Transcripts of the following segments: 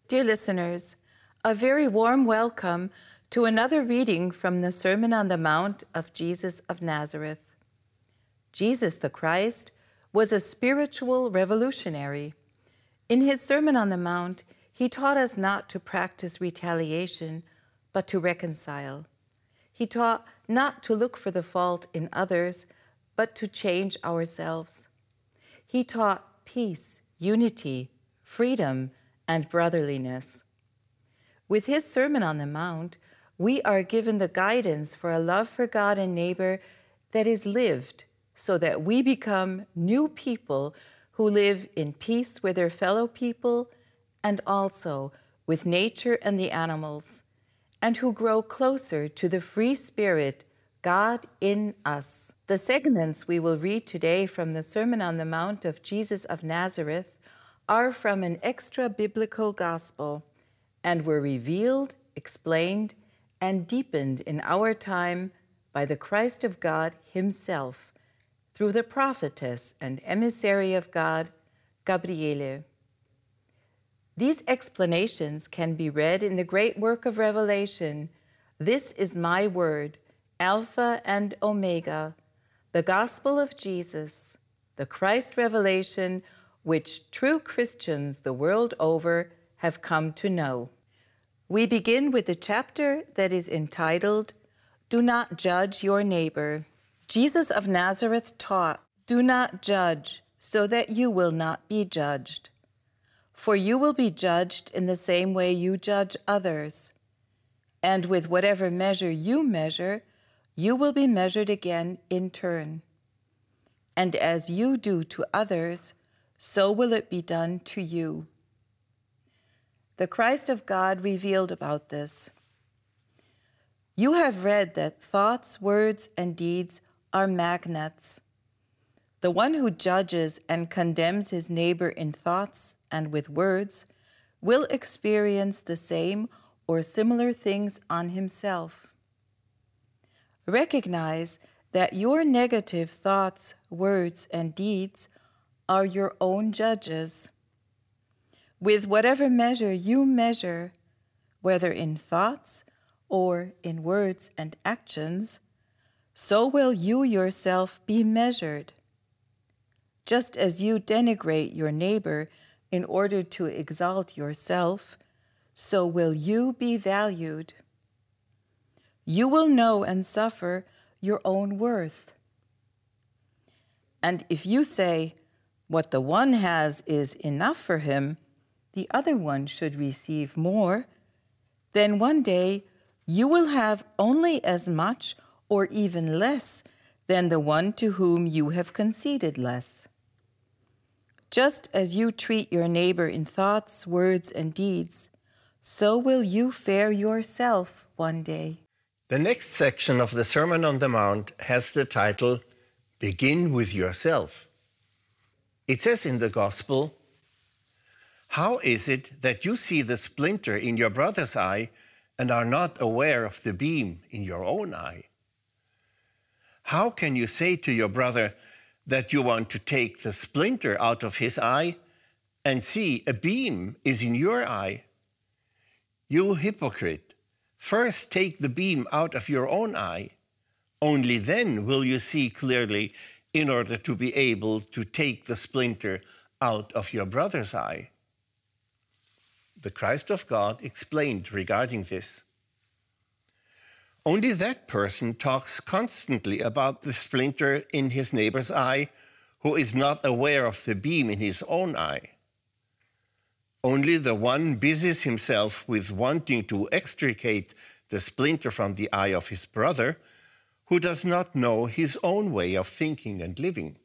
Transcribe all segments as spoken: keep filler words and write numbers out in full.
Dear listeners, a very warm welcome to another reading from the Sermon on the Mount of Jesus of Nazareth. Jesus the Christ was a spiritual revolutionary. In his Sermon on the Mount, he taught us not to practice retaliation, but to reconcile. He taught not to look for the fault in others, but to change ourselves. He taught peace, unity, freedom, and brotherliness. With his Sermon on the Mount, we are given the guidance for a love for God and neighbor that is lived so that we become new people who live in peace with their fellow people and also with nature and the animals, and who grow closer to the free spirit, God in us. The segments we will read today from the Sermon on the Mount of Jesus of Nazareth are from an extra-biblical gospel and were revealed, explained, and deepened in our time by the Christ of God himself through the prophetess and emissary of God, Gabriele. These explanations can be read in the great work of Revelation, This is My Word, Alpha and Omega, the Gospel of Jesus, the Christ revelation which true Christians the world over have come to know. We begin with the chapter that is entitled, Do Not Judge Your Neighbor. Jesus of Nazareth taught, Do not judge, so that you will not be judged. For you will be judged in the same way you judge others. And with whatever measure you measure, you will be measured again in turn. And as you do to others, so will it be done to you. The Christ of God revealed about this. You have read that thoughts, words, and deeds are magnets. The one who judges and condemns his neighbor in thoughts and with words will experience the same or similar things on himself. Recognize that your negative thoughts, words, and deeds are your own judges. With whatever measure you measure, whether in thoughts or in words and actions, so will you yourself be measured. Just as you denigrate your neighbor in order to exalt yourself, so will you be valued. You will know and suffer your own worth. And if you say, what the one has is enough for him, the other one should receive more, then one day you will have only as much or even less than the one to whom you have conceded less. Just as you treat your neighbor in thoughts, words, and deeds, so will you fare yourself one day. The next section of the Sermon on the Mount has the title, Begin with Yourself. It says in the Gospel, How is it that you see the splinter in your brother's eye and are not aware of the beam in your own eye? How can you say to your brother that you want to take the splinter out of his eye and see a beam is in your eye? You hypocrite, first take the beam out of your own eye. Only then will you see clearly in order to be able to take the splinter out of your brother's eye. The Christ of God explained regarding this. Only that person talks constantly about the splinter in his neighbor's eye who is not aware of the beam in his own eye. Only the one busies himself with wanting to extricate the splinter from the eye of his brother who does not know his own way of thinking and living.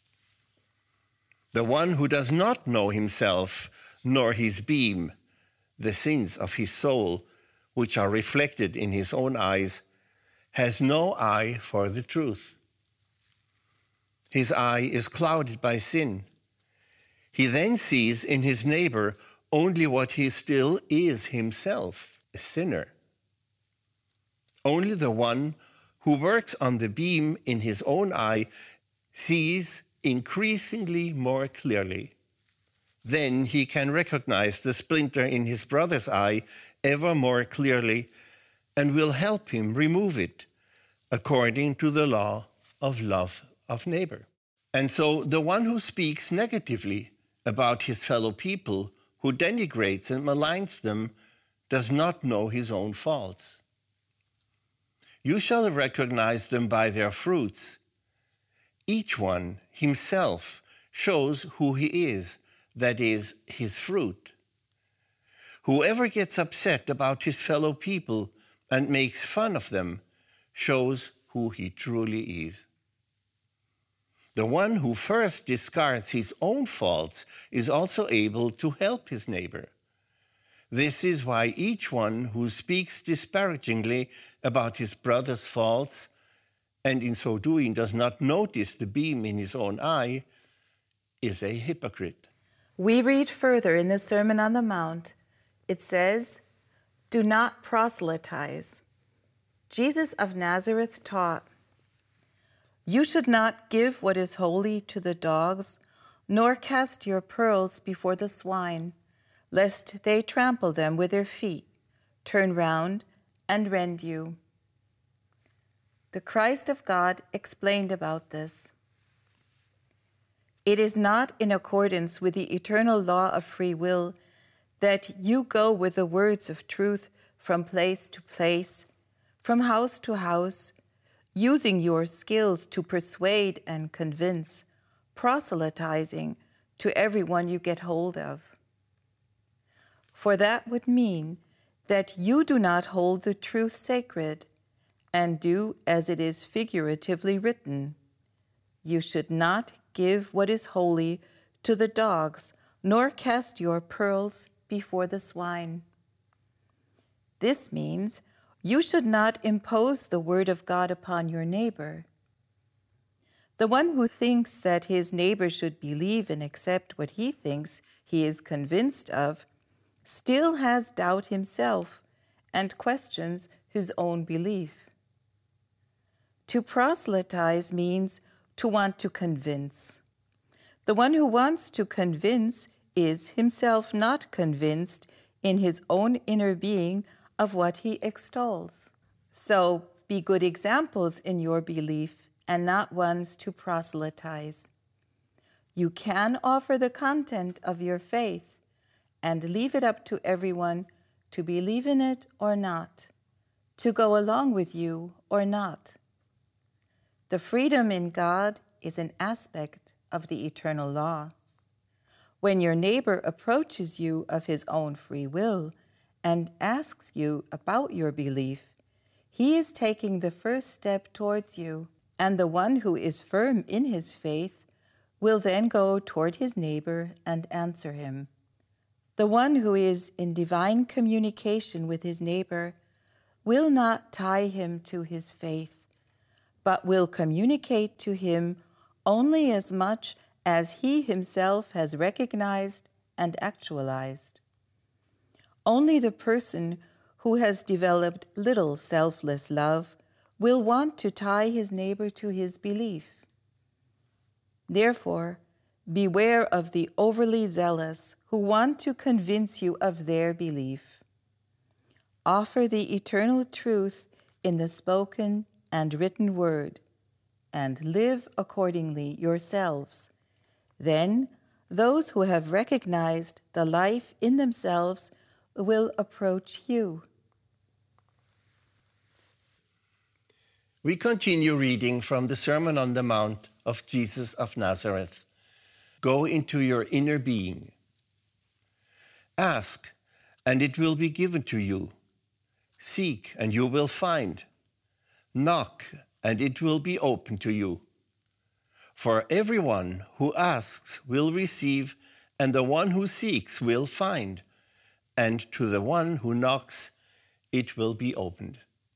The one who does not know himself nor his beam, the sins of his soul, which are reflected in his own eyes, has no eye for the truth. His eye is clouded by sin. He then sees in his neighbor only what he still is himself, a sinner. Only the one who works on the beam in his own eye sees increasingly more clearly Then he can recognize the splinter in his brother's eye ever more clearly and will help him remove it according to the law of love of neighbor. And so the one who speaks negatively about his fellow people, who denigrates and maligns them, does not know his own faults. You shall recognize them by their fruits. Each one himself shows who he is, that is, his fruit. Whoever gets upset about his fellow people and makes fun of them shows who he truly is. The one who first discards his own faults is also able to help his neighbor. This is why each one who speaks disparagingly about his brother's faults, and in so doing does not notice the beam in his own eye, is a hypocrite. We read further in the Sermon on the Mount. It says, "Do not proselytize." Jesus of Nazareth taught, "You should not give what is holy to the dogs, nor cast your pearls before the swine, lest they trample them with their feet, turn round, and rend you." The Christ of God explained about this. It is not in accordance with the eternal law of free will that you go with the words of truth from place to place, from house to house, using your skills to persuade and convince, proselytizing to everyone you get hold of. For that would mean that you do not hold the truth sacred and do as it is figuratively written. You should not give what is holy to the dogs, nor cast your pearls before the swine. This means you should not impose the word of God upon your neighbor. The one who thinks that his neighbor should believe and accept what he thinks he is convinced of still has doubt himself and questions his own belief. To proselytize means to want to convince. The one who wants to convince is himself not convinced in his own inner being of what he extols. So be good examples in your belief and not ones to proselytize. You can offer the content of your faith and leave it up to everyone to believe in it or not, to go along with you or not. The freedom in God is an aspect of the eternal law. When your neighbor approaches you of his own free will and asks you about your belief, he is taking the first step towards you, and the one who is firm in his faith will then go toward his neighbor and answer him. The one who is in divine communication with his neighbor will not tie him to his faith, but will communicate to him only as much as he himself has recognized and actualized. Only the person who has developed little selfless love will want to tie his neighbor to his belief. Therefore, beware of the overly zealous who want to convince you of their belief. Offer the eternal truth in the spoken and written word, and live accordingly yourselves. Then those who have recognized the life in themselves will approach you. We continue reading from the Sermon on the Mount of Jesus of Nazareth. Go into your inner being. Ask, and it will be given to you. Seek, and you will find. Knock, and it will be open to you. For everyone who asks will receive, and the one who seeks will find, and to the one who knocks it will be opened.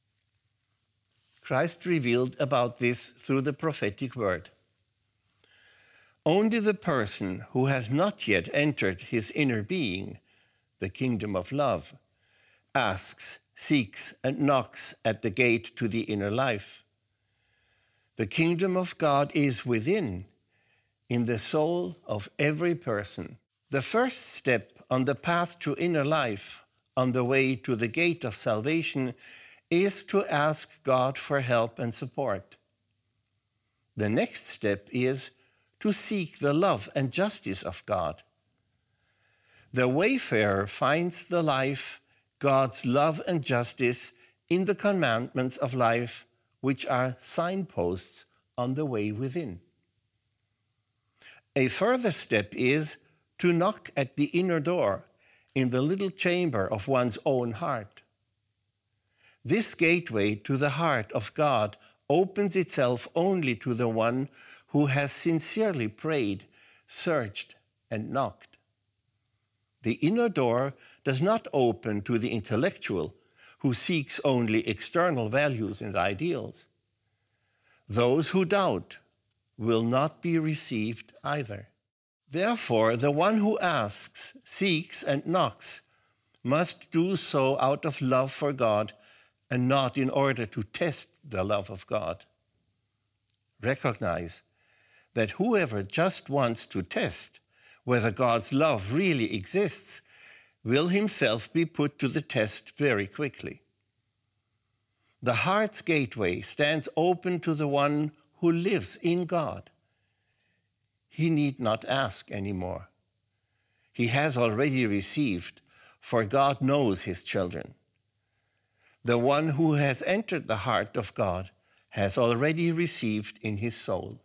Christ revealed about this through the prophetic word. Only the person who has not yet entered his inner being, the kingdom of love, asks, seeks, and knocks at the gate to the inner life. The kingdom of God is within, in the soul of every person. The first step on the path to inner life, on the way to the gate of salvation, is to ask God for help and support. The next step is to seek the love and justice of God. The wayfarer finds the life, God's love and justice, in the commandments of life, which are signposts on the way within. A further step is to knock at the inner door in the little chamber of one's own heart. This gateway to the heart of God opens itself only to the one who has sincerely prayed, searched, and knocked. The inner door does not open to the intellectual who seeks only external values and ideals. Those who doubt will not be received either. Therefore, the one who asks, seeks, and knocks must do so out of love for God and not in order to test the love of God. Recognize that whoever just wants to test whether God's love really exists will himself be put to the test very quickly. The heart's gateway stands open to the one who lives in God. He need not ask anymore. He has already received, for God knows his children. The one who has entered the heart of God has already received in his soul.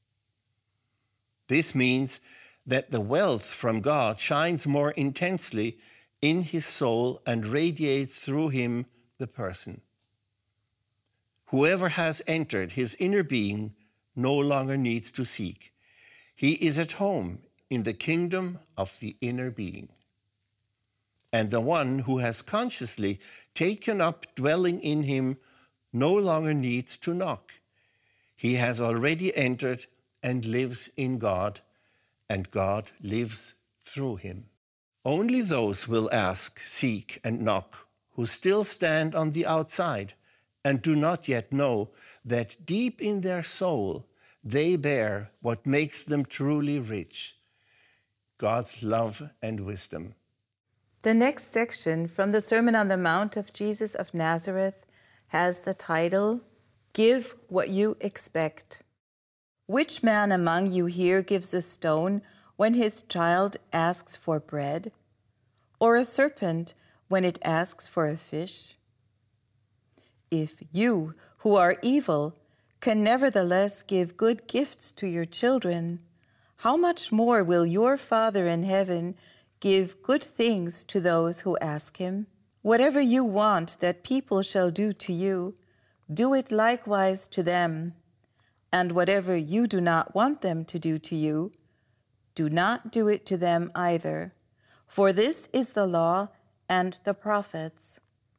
This means that the wealth from God shines more intensely in his soul and radiates through him, the person. Whoever has entered his inner being no longer needs to seek. He is at home in the kingdom of the inner being. And the one who has consciously taken up dwelling in him no longer needs to knock. He has already entered and lives in God, and God lives through him. Only those will ask, seek, and knock who still stand on the outside and do not yet know that deep in their soul they bear what makes them truly rich, God's love and wisdom. The next section from the Sermon on the Mount of Jesus of Nazareth has the title, Give What You Expect. Which man among you here gives a stone when his child asks for bread, or a serpent when it asks for a fish? If you, who are evil, can nevertheless give good gifts to your children, how much more will your Father in heaven give good things to those who ask him? Whatever you want that people shall do to you, do it likewise to them. And whatever you do not want them to do to you, do not do it to them either. For this is the law and the prophets.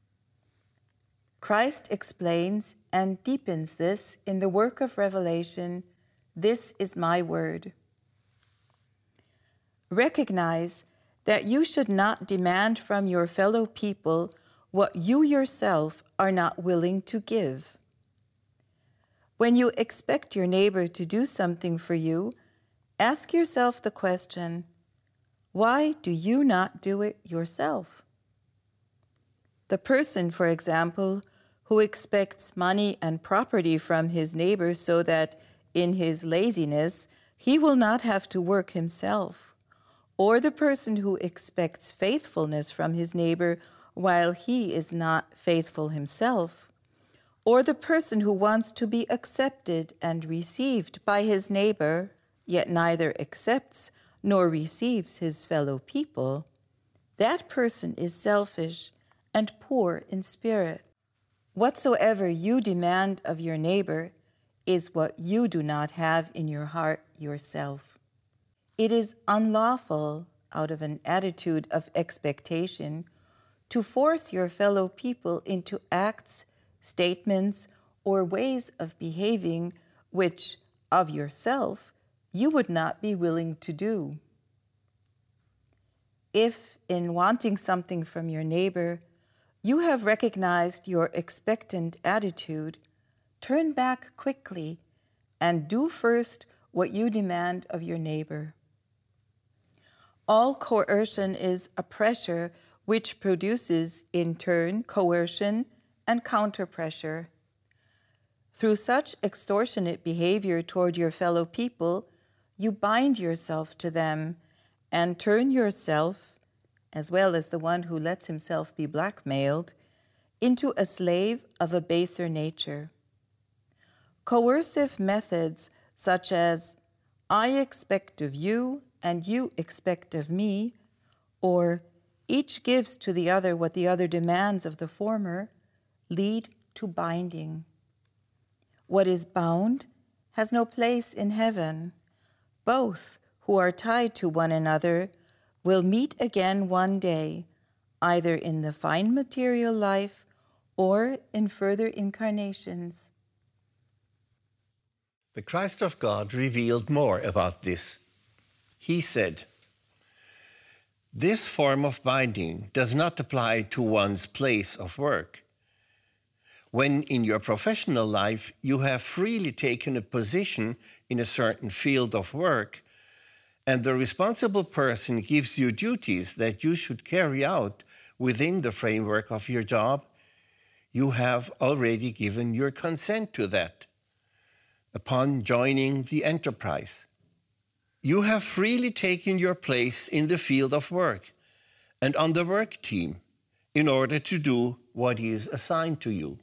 Christ explains and deepens this in the work of Revelation, This is my word. Recognize that you should not demand from your fellow people what you yourself are not willing to give. When you expect your neighbor to do something for you, ask yourself the question, why do you not do it yourself? The person, for example, who expects money and property from his neighbor so that in his laziness he will not have to work himself, or the person who expects faithfulness from his neighbor while he is not faithful himself, or the person who wants to be accepted and received by his neighbor, yet neither accepts nor receives his fellow people, that person is selfish and poor in spirit. Whatsoever you demand of your neighbor is what you do not have in your heart yourself. It is unlawful, out of an attitude of expectation, to force your fellow people into acts, statements, or ways of behaving which, of yourself, you would not be willing to do. If, in wanting something from your neighbor, you have recognized your expectant attitude, turn back quickly and do first what you demand of your neighbor. All coercion is a pressure which produces, in turn, coercion and counter-pressure. Through such extortionate behavior toward your fellow people, you bind yourself to them and turn yourself, as well as the one who lets himself be blackmailed, into a slave of a baser nature. Coercive methods such as, I expect of you and you expect of me, or each gives to the other what the other demands of the former, lead to binding. What is bound has no place in heaven. Both who are tied to one another will meet again one day, either in the fine material life or in further incarnations. The Christ of God revealed more about this. He said, this form of binding does not apply to one's place of work. When in your professional life you have freely taken a position in a certain field of work, and the responsible person gives you duties that you should carry out within the framework of your job, you have already given your consent to that upon joining the enterprise. You have freely taken your place in the field of work and on the work team in order to do what is assigned to you.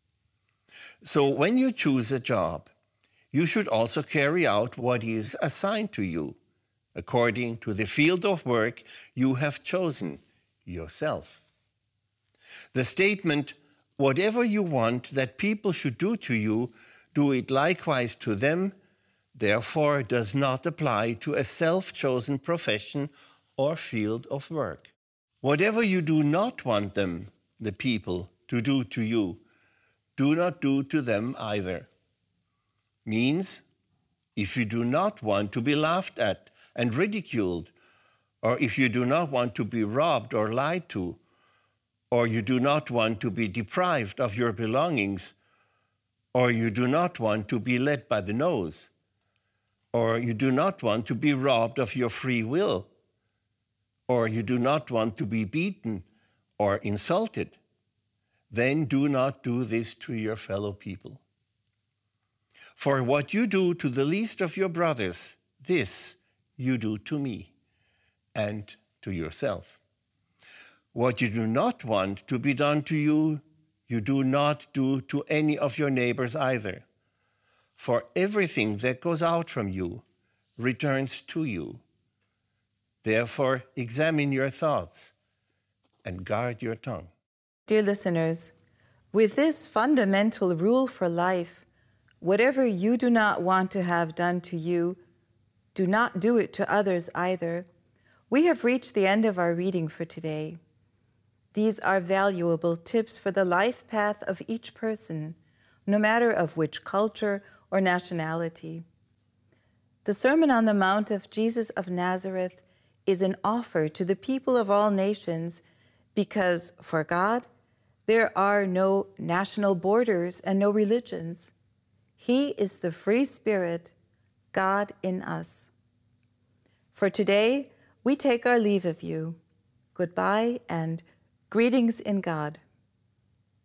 So when you choose a job, you should also carry out what is assigned to you according to the field of work you have chosen yourself. The statement, whatever you want that people should do to you, do it likewise to them, therefore does not apply to a self-chosen profession or field of work. Whatever you do not want them, the people, to do to you, do not do to them either. Means, if you do not want to be laughed at and ridiculed, or if you do not want to be robbed or lied to, or you do not want to be deprived of your belongings, or you do not want to be led by the nose, or you do not want to be robbed of your free will, or you do not want to be beaten or insulted, then do not do this to your fellow people. For what you do to the least of your brothers, this you do to me and to yourself. What you do not want to be done to you, you do not do to any of your neighbors either. For everything that goes out from you returns to you. Therefore, examine your thoughts and guard your tongue. Dear listeners, with this fundamental rule for life, whatever you do not want to have done to you, do not do it to others either. We have reached the end of our reading for today. These are valuable tips for the life path of each person, no matter of which culture or nationality. The Sermon on the Mount of Jesus of Nazareth is an offer to the people of all nations because, for God, there are no national borders and no religions. He is the free spirit, God in us. For today, we take our leave of you. Goodbye and greetings in God.